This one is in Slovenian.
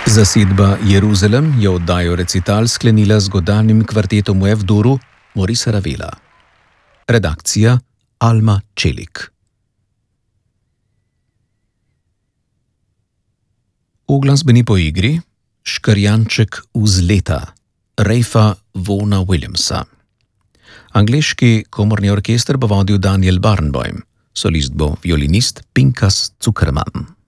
Zasedba Jeruzalem je oddajo recital sklenila z godalnim kvartetom v F-duru Morisa Ravela. Redakcija Alma Čelik. V glasbeni poigri Škrjanček vzleta Ralpha Vaughna Williamsa. Angleški komorni orkester bo vodil Daniel Barenboim, solist bo violinist Pinkas Zukerman.